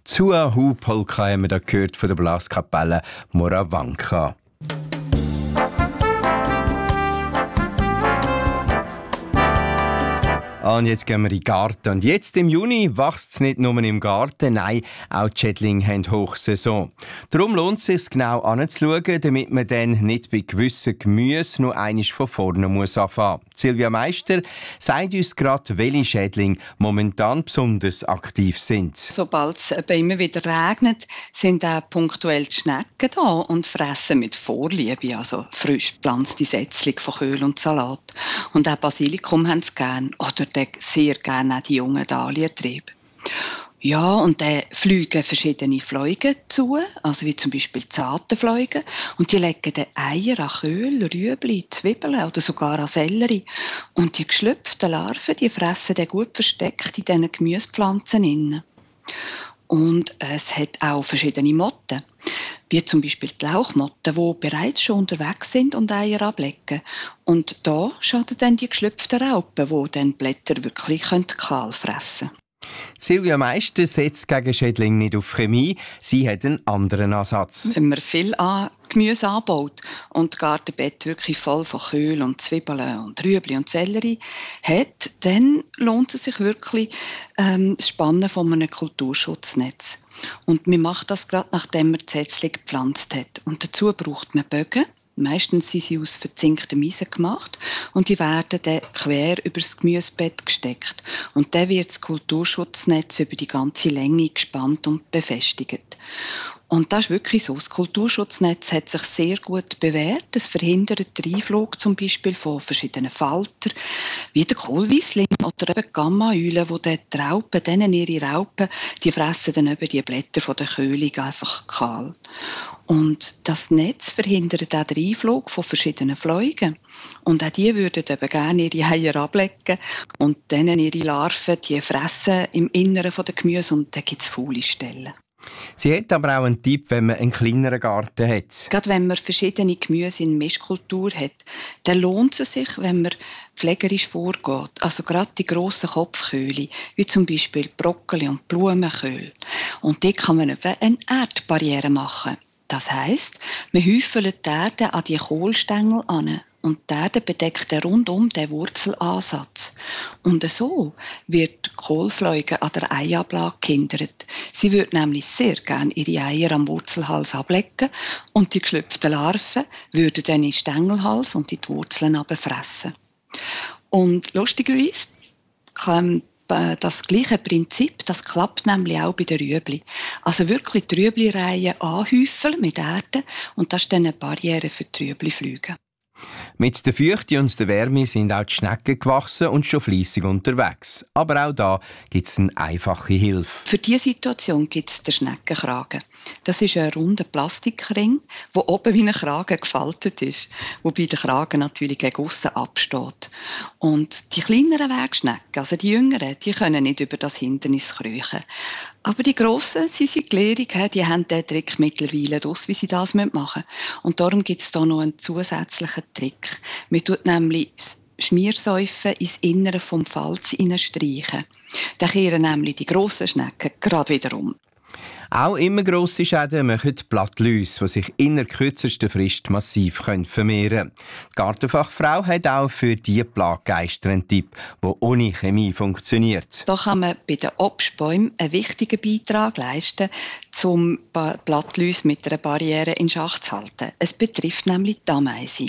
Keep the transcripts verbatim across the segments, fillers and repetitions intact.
Zua-Hu-Polka haben wir da gehört von der Blaskapelle Moravanka. Und jetzt gehen wir in den Garten. Und jetzt im Juni wächst es nicht nur im Garten, nein, auch die Schädlinge haben Hochsaison. Darum lohnt es sich, genau anzuschauen, damit man dann nicht bei gewissen Gemüse nur einmal von vorne muss anfangen muss. Silvia Meister sagt uns gerade, welche Schädlinge momentan besonders aktiv sind. Sobald es immer wieder regnet, sind auch punktuell die Schnecken da und fressen mit Vorliebe, also frisch gepflanzte Sätzlinge von Köhl und Salat. Und auch Basilikum haben sie gerne oder sehr gerne auch die jungen Dahlientriebe. Ja, und dann fliegen verschiedene Fliegen zu, also wie zum Beispiel Zatenfliegen. Und die legen dann Eier an Köhl, Rüebli, Zwiebeln oder sogar an Sellerie. Und die geschlüpften Larven, die fressen dann gut versteckt in diesen Gemüsepflanzen innen. Und es hat auch verschiedene Motten, wie zum Beispiel die Lauchmotten, die bereits schon unterwegs sind und Eier ablegen. Und da schaden dann die geschlüpften Raupen, die dann die Blätter wirklich kahl fressen können. Silvia Meister setzt gegen Schädlinge nicht auf Chemie, sie hat einen anderen Ansatz. Wenn man viel an Gemüse anbaut und das Gartenbett wirklich voll von Köhl und Zwiebeln und Rüebli und Sellerie hat, dann lohnt es sich wirklich ähm, das Spannen von einem Kulturschutznetz. Und man macht das gerade, nachdem man die Sätzlinge gepflanzt hat. Und dazu braucht man Bögen. Meistens sind sie aus verzinktem Eisen gemacht und die werden dann quer über das Gemüsebett gesteckt. Und dann wird das Kulturschutznetz über die ganze Länge gespannt und befestigt. Und das ist wirklich so. Das Kulturschutznetz hat sich sehr gut bewährt. Es verhindert den Einflug zum Beispiel von verschiedenen Faltern, wie der Kohlweissling oder eben Gamma-Eulen, wo die Raupen, denen ihre Raupen, die fressen dann eben die Blätter von der Köhlung einfach kahl. Und das Netz verhindert auch den Einflug von verschiedenen Fliegen. Und auch die würden eben gerne ihre Eier ablegen und dann ihre Larven, die fressen im Inneren der Gemüse und dann gibt es faule Stellen. Sie hat aber auch einen Tipp, wenn man einen kleineren Garten hat. Gerade wenn man verschiedene Gemüse in Mischkultur hat, dann lohnt es sich, wenn man pflegerisch vorgeht. Also gerade die grossen Kopfköhle, wie zum Beispiel Brokkoli und Blumenköhl. Und dort kann man eben eine Erdbarriere machen. Das heisst, man häufelt die Erde an die Kohlstängel an. Und die Erde bedeckt rundum den Wurzelansatz. Und so wird die Kohlfliege an der Eiablage gehindert. Sie würde nämlich sehr gerne ihre Eier am Wurzelhals ablegen und die geschlüpften Larven würden dann in den Stängelhals und in die Wurzeln fressen. Und lustigerweise kann das gleiche Prinzip, das klappt nämlich auch bei den Rüebli. Also wirklich die Rüebli-Reihen anhäufeln mit Erde und das ist dann eine Barriere für die Rüebli-Flüge. Mit der Feuchte und der Wärme sind auch die Schnecken gewachsen und schon fleissig unterwegs. Aber auch da gibt es eine einfache Hilfe. Für diese Situation gibt es den Schneckenkragen. Das ist ein runder Plastikring, der oben wie ein Kragen gefaltet ist, wobei der Kragen natürlich gegen aussen absteht. Und die kleineren Wegschnecken, also die jüngeren, die können nicht über das Hindernis kriechen. Aber die Grossen, sie sind gelehrig, die haben diesen Trick mittlerweile draus, wie sie das machen müssen. Und darum gibt es da noch einen zusätzlichen Trick. Man tut nämlich das Schmiersäufen ins Innere vom Falz hineinstreichen. Dann kehren nämlich die grossen Schnecken gerade wieder um. Auch immer grosse Schäden machen die Blattläuse, die sich innerhalb kürzester Frist massiv vermehren können. Die Gartenfachfrau hat auch für diese Plaggeister einen Tipp, der ohne Chemie funktioniert. Da kann man bei den Obstbäumen einen wichtigen Beitrag leisten, um Blattläuse mit einer Barriere in Schach zu halten. Es betrifft nämlich die Ameise.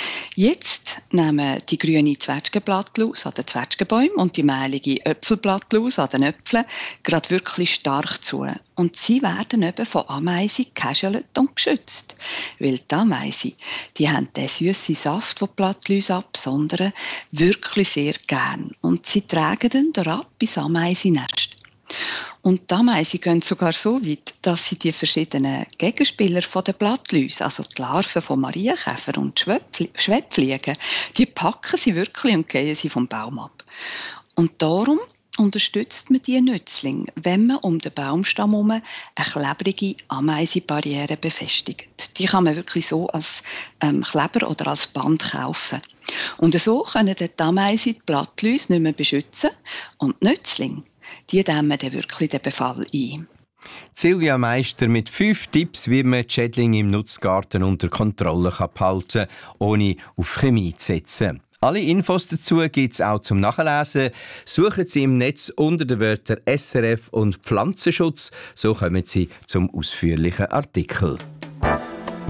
Jetzt nehmen die grüne Zwetschgenblattlaus an den Zwetschgenbäumen und die mehlige Äpfelblattlaus an den Äpfeln gerade wirklich stark zu. Und sie werden eben von Ameisen gehäschelt und geschützt. Weil die Ameisen, die haben den süßen Saft, den die Blattläuse absondern, wirklich sehr gern. Und sie tragen dann ab ins Ameisennest. Und die Ameisen gehen sogar so weit, dass sie die verschiedenen Gegenspieler von den Blattläusen, also die Larven von Marienkäfer und Schwebfliegen, die packen sie wirklich und gehen sie vom Baum ab. Und darum unterstützt man diese Nützlinge, wenn man um den Baumstamm herum eine klebrige Ameisenbarriere befestigt. Die kann man wirklich so als ähm, Kleber oder als Band kaufen. Und so können die Ameisen die Blattläuse nicht mehr beschützen und die Nützlinge, die dämmen dann wirklich den Befall ein. Silvia Meister mit fünf Tipps, wie man die Schädlinge im Nutzgarten unter Kontrolle behalten kann, ohne auf Chemie zu setzen. Alle Infos dazu gibt es auch zum Nachlesen. Suchen Sie im Netz unter den Wörtern S R F und Pflanzenschutz. So kommen Sie zum ausführlichen Artikel.